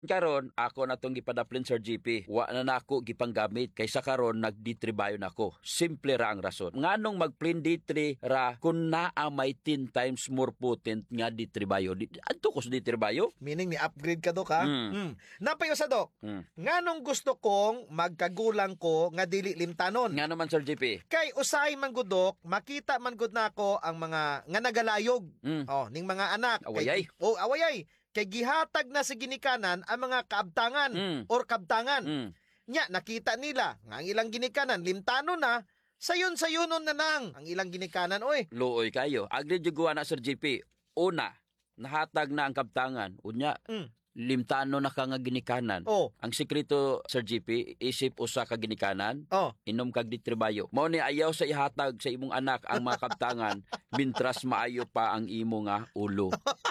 Karon ako na tong gipadaplin Sir GP. Wa na nako gipanggamit kaysa karon nagditribayo nako. Simple ra ang rason. Nganong magplain D3 ra kun naa may 10 times more potent nga ditribayo. Adto ko sa ditribayo. Meaning ni upgrade ka, Dok, ha? Napayo sa, Dok. Nganong gusto kong magkagulang ko nga dili limtanon? Nga naman Sir GP. Kay usay man gud, Dok, makita man gud nako ang mga nga nagalayog. Ning mga anak. Awayay. Awayay. Kay gihatag na sa ginikanan ang mga kaabtangan or kabtangan. Nya, nakita nila nga ang ilang ginikanan limtanon na, sayon-sayonon na nang ang ilang ginikanan, oy. Luoy kayo. Agreed yung guwa na Sir GP. Una, nahatag na ang kabtangan. Unya, limtano na ka nga ginikanan. Ang sekreto, Sir GP, isip usa ka ginikanan, inom kag ditribayo. Mao ni ayaw sa ihatag sa imong anak ang mga kabtangan, mintras maayo pa ang imo nga ulo.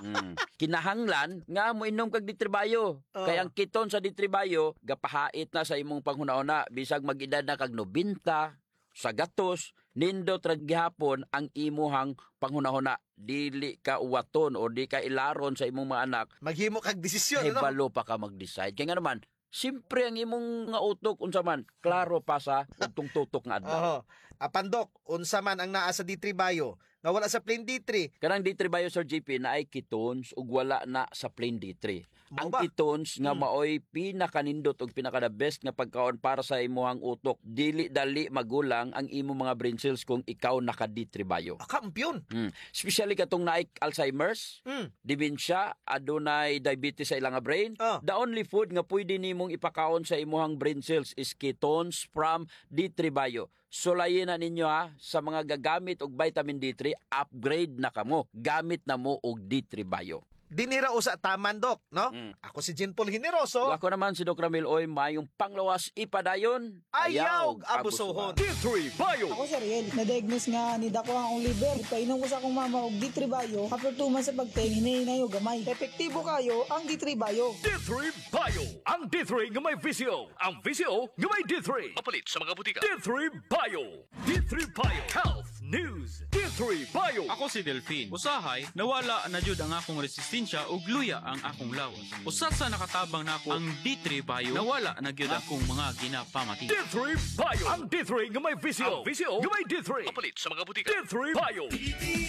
Kinahanglan nga mo inom kag ditribayo. Kaya ang kiton sa ditribayo, gapahait na sa imong panghuna-una, bisag mag-edad na kag 90, sa gatos, nindot ra gihapon ang imuhang panghunahuna. Dili ka uwaton o di ka ilaron sa imong mga anak. Maghimo kag desisyon, no? Balo pa ka mag-decide. Kaya nga naman, simpre ang imong nga utok, unsa man, klaro pa sa utong tutok nga adlaw. Apandok, unsa man ang naa sa D3 Bio, nga wala sa plain D3. Kanang D3 Bio, Sir GP, na ay ketones ug wala na sa plain D3. Ang ketones nga maoy pinakanindot ug pinaka the best nga pagkaon para sa imuhang utok. Dili dali magulang ang imong mga brain cells kung ikaw naka D3 Bio. Kampiyon. Especially katong naay Alzheimer's, dementia, adunay diabetes sa ilang nga brain. The only food nga pwede nimong ipakaon sa imuhang brain cells is ketones from D3 Bio. Sulayin na ninyo sa mga gagamit og vitamin D3, upgrade na kamo. Gamit na mo og D3 Bio. Dinira usa taman, Dok, no? Ako si Jean Paul Generoso. Ako naman si Doc Ramil Oy, mayong panglawas ipadayon. Ayaw abusohon. D3 Bio. Ako si Ariel, na-diagnose nga ni dako ang liver. Painom ko sa akong mama og D3 Bio. After 2 months sa pagtingin, hinayo gamay. Epektibo kayo ang D3 Bio. D3 Bio. Ang D3 nga may visyo. Ang visyo nga may D3. Mapalit sa mga butika. D3 Bio. D3 Bio. Health News. D3 Bio. Ako si Delphine. Usahay, nawala na jud ang akong resistensya ug luya ang akong lawas. Usa sa nakatabang nako ang D3 Bio, nawala na gyud akong mga ginapamati. D3 Bio. Ang D3 nga may visyo. Ang visyo nga may D3. Mapalit sa mga butika. D3 Bio.